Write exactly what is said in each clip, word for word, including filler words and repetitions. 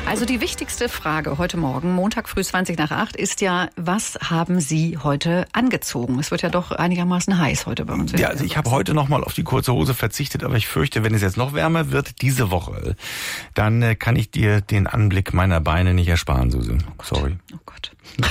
Also die wichtigste Frage heute Morgen, Montag früh zwanzig nach acht, ist ja, was haben Sie heute angezogen? Es wird ja doch einigermaßen heiß heute bei uns. Ja, also ich habe heute nochmal auf die kurze Hose verzichtet, aber ich fürchte, wenn es jetzt noch wärmer wird diese Woche, dann äh, kann ich dir den Anblick meiner Beine nicht ersparen, Susan. Oh Sorry. Oh Gott.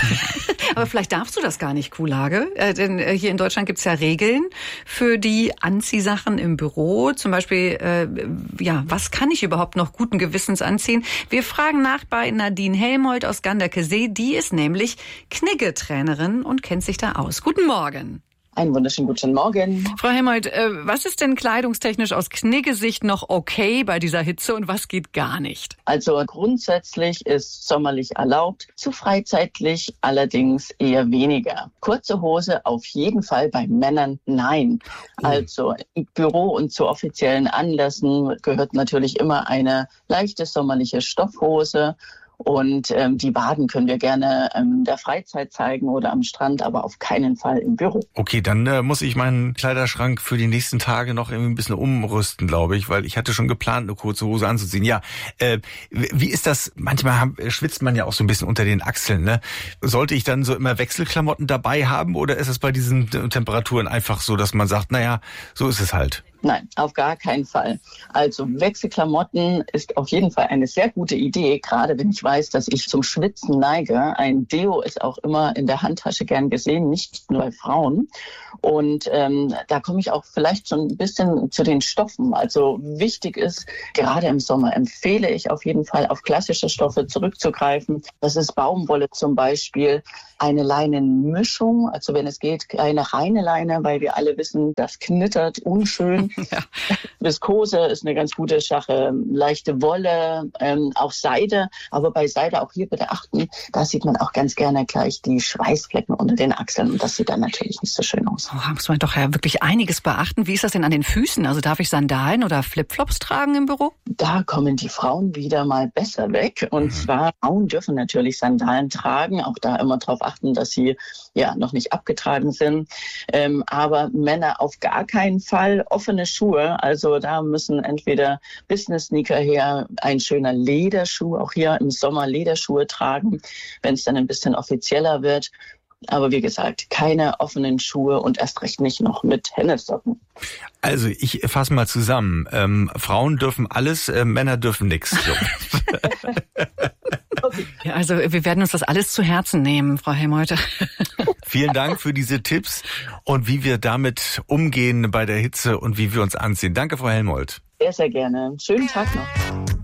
Aber vielleicht darfst du das gar nicht, Kuhlage. Äh, denn äh, hier in Deutschland gibt's ja Regeln für die Anziehsachen im Büro. Zum Beispiel, äh, ja, was kann ich überhaupt noch guten Gewissens anziehen? Wir fragen nach bei Nadine Helmold aus Ganderkesee. Die ist nämlich Knigge-Trainerin und kennt sich da aus. Guten Morgen. Einen wunderschönen guten Morgen. Frau Helmold, äh, was ist denn kleidungstechnisch aus Knigge-Sicht noch okay bei dieser Hitze und was geht gar nicht? Also grundsätzlich ist sommerlich erlaubt, zu freizeitlich allerdings eher weniger. Kurze Hose auf jeden Fall bei Männern nein. Also im Büro und zu offiziellen Anlässen gehört natürlich immer eine leichte sommerliche Stoffhose. Und ähm, die Waden können wir gerne ähm, in der Freizeit zeigen oder am Strand, aber auf keinen Fall im Büro. Okay, dann äh, muss ich meinen Kleiderschrank für die nächsten Tage noch irgendwie ein bisschen umrüsten, glaube ich, weil ich hatte schon geplant, eine kurze Hose anzuziehen. Ja, äh, wie ist das? Manchmal haben, schwitzt man ja auch so ein bisschen unter den Achseln, ne? Sollte ich dann so immer Wechselklamotten dabei haben oder ist es bei diesen Temperaturen einfach so, dass man sagt, naja, so ist es halt? Nein, auf gar keinen Fall. Also Wechselklamotten ist auf jeden Fall eine sehr gute Idee, gerade wenn ich weiß, dass ich zum Schwitzen neige. Ein Deo ist auch immer in der Handtasche gern gesehen, nicht nur bei Frauen. Und ähm, da komme ich auch vielleicht schon ein bisschen zu den Stoffen. Also wichtig ist, gerade im Sommer empfehle ich auf jeden Fall auf klassische Stoffe zurückzugreifen. Das ist Baumwolle zum Beispiel, eine Leinenmischung. Also wenn es geht, keine reine Leine, weil wir alle wissen, das knittert unschön. Ja. Viskose ist eine ganz gute Sache, leichte Wolle, ähm, auch Seide. Aber bei Seide auch hier bitte achten, da sieht man auch ganz gerne gleich die Schweißflecken unter den Achseln. Und das sieht dann natürlich nicht so schön aus. Oh, da muss man doch ja wirklich einiges beachten. Wie ist das denn an den Füßen? Also darf ich Sandalen oder Flipflops tragen im Büro? Da kommen die Frauen wieder mal besser weg. Und mhm. zwar, Frauen dürfen natürlich Sandalen tragen. Auch da immer darauf achten, dass sie ja noch nicht abgetragen sind. Ähm, aber Männer auf gar keinen Fall. Offene Schuhe, also da müssen entweder Business-Sneaker her, ein schöner Lederschuh, auch hier im Sommer Lederschuhe tragen, wenn es dann ein bisschen offizieller wird. Aber wie gesagt, keine offenen Schuhe und erst recht nicht noch mit Hennessocken. Also ich fasse mal zusammen. Ähm, Frauen dürfen alles, äh, Männer dürfen nichts. Okay. Ja, also wir werden uns das alles zu Herzen nehmen, Frau Helmold. Vielen Dank für diese Tipps und wie wir damit umgehen bei der Hitze und wie wir uns anziehen. Danke, Frau Helmold. Sehr, sehr gerne. Schönen Tag noch.